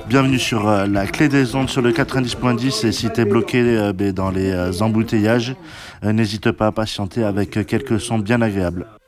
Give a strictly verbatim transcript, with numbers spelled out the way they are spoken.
Bienvenue sur euh, la clé des ondes sur le quatre-vingt-dix point dix et si t'es bloqué euh, ben, dans les euh, embouteillages, euh, n'hésite pas à patienter avec euh, quelques sons bien agréables.